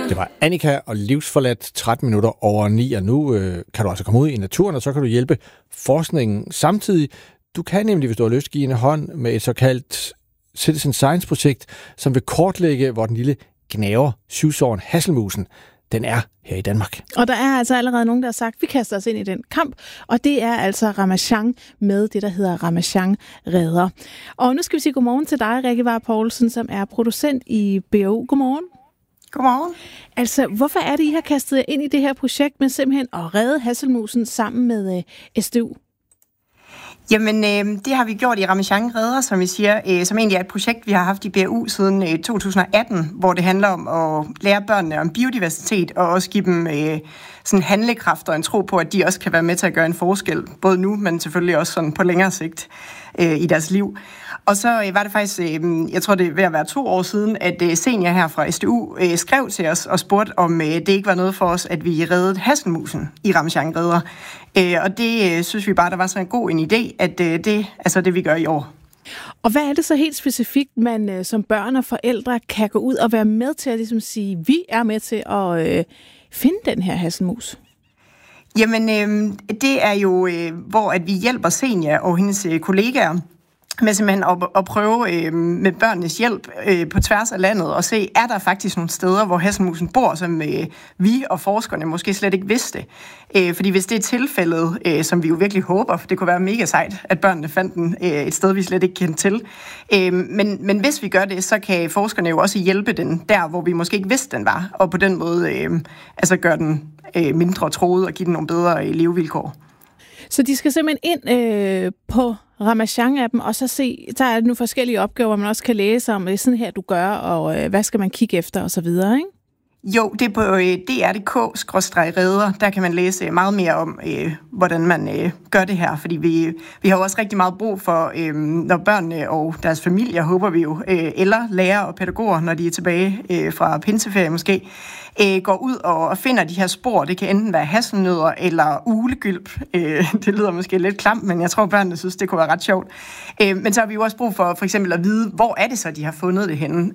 Det var Annika og Livsforladt 13 minutter over 9, og nu kan du altså komme ud i naturen, og så kan du hjælpe forskningen samtidig. Du kan nemlig, hvis du har lyst, give en hånd med et såkaldt Citizen Science-projekt, som vil kortlægge, hvor den lille gnaver, syvsåren hasselmusen, den er her i Danmark. Og der er altså allerede nogen, der har sagt, at vi kaster os ind i den kamp, og det er altså Ramasjang med det, der hedder Ramasjang Redder. Og nu skal vi sige godmorgen til dig, Rikke Varg Poulsen, som er producent i BAU. Godmorgen. Godmorgen. Altså, hvorfor er det, I har kastet jer ind i det her projekt med simpelthen at redde hasselmusen sammen med SDU? Jamen, det har vi gjort i Ramasjang Redder, som vi siger, som egentlig er et projekt, vi har haft i BAU siden 2018, hvor det handler om at lære børnene om biodiversitet, og også give dem sådan handlekraft og en tro på, at de også kan være med til at gøre en forskel, både nu, men selvfølgelig også sådan på længere sigt i deres liv. Og så var det faktisk, jeg tror det er ved at være 2 år siden, at senior her fra SDU skrev til os og spurgte, om det ikke var noget for os, at vi reddede hasselmusen i Ramasjang Redder. Og det synes vi bare, der var så en god en idé, at det er så det, vi gør i år. Og hvad er det så helt specifikt, man som børn og forældre kan gå ud og være med til at ligesom sige, vi er med til at finde den her hasselmus? Jamen, det er jo, hvor at vi hjælper senior og hendes kollegaer med simpelthen at prøve med børnenes hjælp på tværs af landet og se, er der faktisk nogle steder, hvor hasselmusen bor, som vi og forskerne måske slet ikke vidste. Fordi hvis det er tilfældet, som vi jo virkelig håber, for det kunne være mega sejt, at børnene fandt den et sted, vi slet ikke kendte til. Men hvis vi gør det, så kan forskerne jo også hjælpe den der, hvor vi måske ikke vidste, den var, og på den måde gøre den mindre troet og give den nogle bedre levevilkår. Så de skal simpelthen ind på Ramasjang-appen, og så se, der er nogle forskellige opgaver, man også kan læse om, sådan her du gør, og hvad skal man kigge efter, og så videre, ikke? Jo, det er på dr.dk/redder. Der kan man læse meget mere om, hvordan man gør det her, fordi vi har jo også rigtig meget brug for, når børnene og deres familier, håber vi jo, eller lærere og pædagoger, når de er tilbage fra pinseferie måske, går ud og finder de her spor. Det kan enten være hasselnødder eller ulegylp. Det lyder måske lidt klamt, men jeg tror, børnene synes, det kunne være ret sjovt. Men så har vi jo også brug for eksempel at vide, hvor er det så, de har fundet det henne.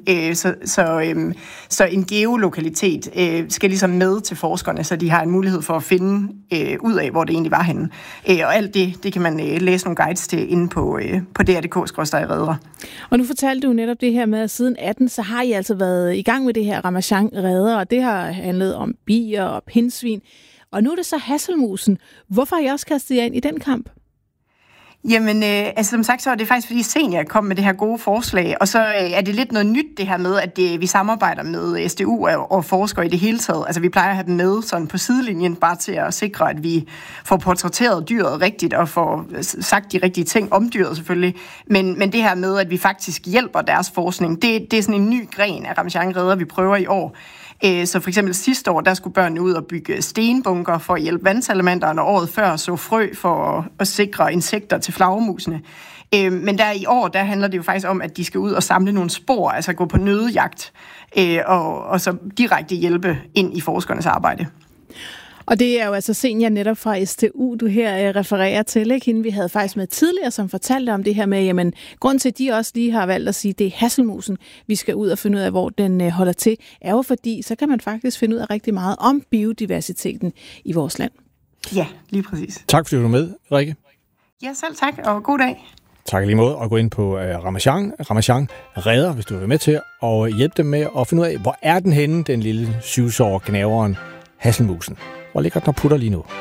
Så en geolokalitet skal ligesom med til forskerne, så de har en mulighed for at finde ud af, hvor det egentlig var henne. Og alt det kan man læse nogle guides til inde på dr.dk/redder. Og nu fortalte du netop det her med, at siden 18, så har I altså været i gang med det her Ramasjang Redder, og det har handlet om bier og pindsvin. Og nu er det så hasselmusen. Hvorfor har I også kastet jer ind i den kamp? Jamen, som sagt, så er det faktisk, fordi senior kom med det her gode forslag, og så er det lidt noget nyt det her med, at vi samarbejder med SDU og forskere i det hele taget. Altså, vi plejer at have dem med sådan på sidelinjen, bare til at sikre, at vi får portrætteret dyret rigtigt, og får sagt de rigtige ting om dyret selvfølgelig. Men det her med, at vi faktisk hjælper deres forskning, det er sådan en ny gren af Ramasjang Redder, vi prøver i år. Så for eksempel sidste år, der skulle børnene ud og bygge stenbunker for at hjælpe vandsalamandererne, og året før så frø for at sikre insekter til flagermusene. Men der i år, der handler det jo faktisk om, at de skal ud og samle nogle spor, altså gå på nødejagt, og så direkte hjælpe ind i forskernes arbejde. Og det er jo altså senior netop fra SDU, du her refererer til, ikke? Hende vi havde faktisk med tidligere, som fortalte om det her med, jamen, grund til, at de også lige har valgt at sige, det er hasselmusen, vi skal ud og finde ud af, hvor den holder til, er jo fordi, så kan man faktisk finde ud af rigtig meget om biodiversiteten i vores land. Ja, lige præcis. Tak fordi du var med, Rikke. Ja, selv tak, og god dag. Tak lige måde, og gå ind på Ramasjang Redder, hvis du vil være med til, og hjælpe dem med at finde ud af, hvor er den henne, den lille syvsårige gnaveren hasselmusen. Hvor ligger den og putter lige nu?